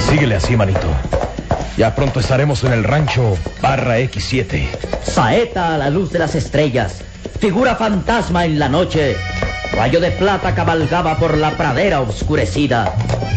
Síguele así, manito. Ya pronto estaremos en el rancho Barra X7. Saeta a la luz de las estrellas, figura fantasma en la noche. Rayo de plata cabalgaba por la pradera oscurecida.